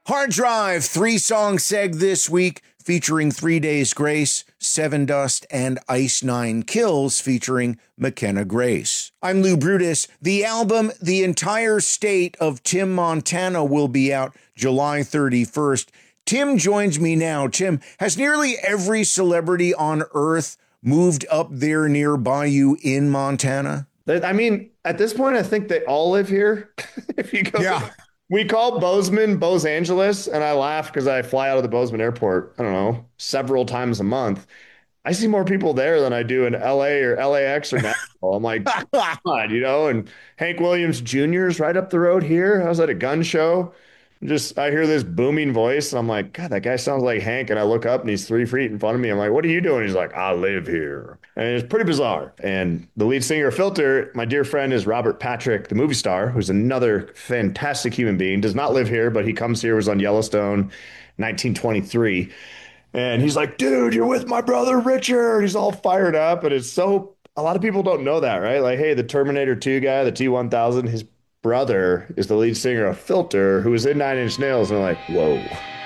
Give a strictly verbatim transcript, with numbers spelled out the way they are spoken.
Hard Drive, three-song seg this week featuring Three Days Grace, Seven Dust, and Ice Nine Kills featuring McKenna Grace. I'm Lou Brutus. The album The Entire State of Tim Montana will be out July thirty-first. Tim joins me now. Tim, has nearly every celebrity on Earth moved up there nearby you in Montana? I mean, at this point, I think they all live here. If you go, yeah. We call Bozeman Bose Angeles, and I laugh because I fly out of the Bozeman airport, I don't know, several times a month. I see more people there than I do in L A or L A X or Nashville. I'm like, God, you know, and Hank Williams Junior is right up the road here. I was at a gun show. Just, I hear this booming voice, and I'm like, God, that guy sounds like Hank. And I look up, and he's three feet in front of me. I'm like, what are you doing? He's like, I live here. And it's pretty bizarre. And the lead singer of Filter, my dear friend, is Robert Patrick, the movie star, who's another fantastic human being. Does not live here, but he comes here, was on Yellowstone, nineteen twenty-three. And he's like, dude, you're with my brother, Richard. He's all fired up. And it's so, a lot of people don't know that, right? Like, hey, the Terminator two guy, the T one thousand, his brother is the lead singer of Filter, who was in Nine Inch Nails. And they're like, whoa.